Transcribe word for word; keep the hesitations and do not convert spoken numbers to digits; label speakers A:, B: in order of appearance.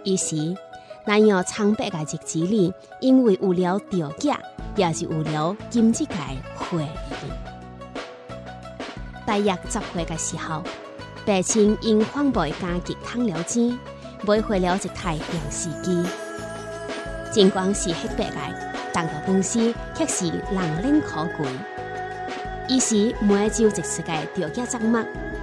A: 於是，那樣蒼白嘅日子裏，因為有了調價，也是有了金子嘅回憶。大約十歲嘅時候，父親因販賣家己貪了錢，買回了一台電視機。儘管是黑白嘅，但個東西卻是人領可貴。於是，每就一次嘅調價節目，